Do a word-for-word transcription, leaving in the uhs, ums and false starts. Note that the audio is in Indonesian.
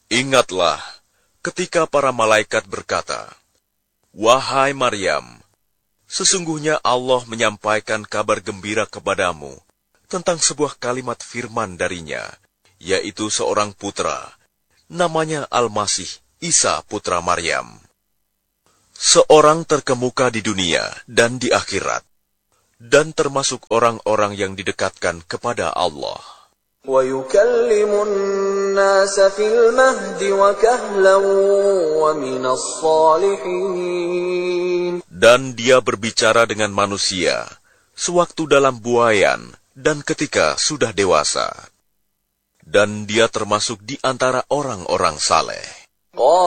Ingatlah ketika para malaikat berkata, "Wahai Maryam, sesungguhnya Allah menyampaikan kabar gembira kepadamu tentang sebuah kalimat firman darinya, yaitu seorang putra, namanya Al-Masih, Isa putra Maryam. Seorang terkemuka di dunia dan di akhirat, dan termasuk orang-orang yang didekatkan kepada Allah. وَيُكَلِّمُ النَّاسَ فِي الْمَهْدِ وَكَهْلًا وَمِنَ الصَّالِحِينَ." Dan dia berbicara dengan manusia, sewaktu dalam buaian dan ketika sudah dewasa. Dan dia termasuk di antara orang-orang saleh.